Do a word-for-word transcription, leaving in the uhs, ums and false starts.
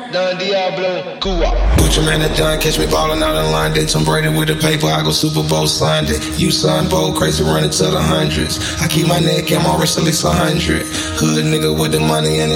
Don Diablo, Cuba. Put your man at done, catch me ballin' out in line. Did Tom Brady with the paper, I go Super Bowl signed it. You son bold, crazy running to the hundreds. I keep my neck and my wrist at least a hundred. Hood nigga with the money and